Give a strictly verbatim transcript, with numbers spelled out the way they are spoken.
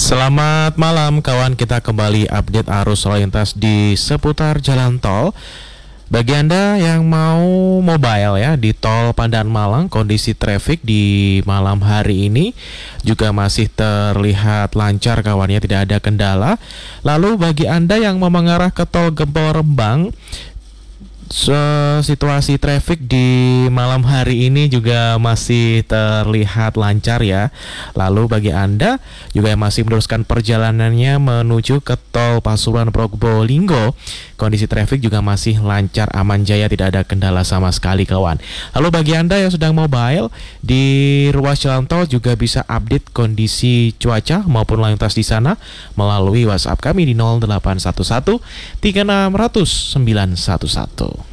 Selamat malam kawan, kita kembali update arus lalu lintas di seputar jalan tol. Bagi Anda yang mau mobile ya di tol Pandaan Malang, kondisi traffic di malam hari ini juga masih terlihat lancar kawannya, tidak ada kendala. Lalu bagi Anda yang mau mengarah ke tol Gempol Rembang, So, situasi traffic di malam hari ini juga masih terlihat lancar ya. Lalu bagi Anda juga yang masih meneruskan perjalanannya menuju ke tol Pasuruan Probolinggo, kondisi traffic juga masih lancar, aman jaya, tidak ada kendala sama sekali kawan. Lalu bagi Anda yang sedang mobile di ruas jalan tol juga bisa update kondisi cuaca maupun lalu lintas di sana melalui WhatsApp kami di nol delapan satu satu tiga enam nol nol sembilan satu satu.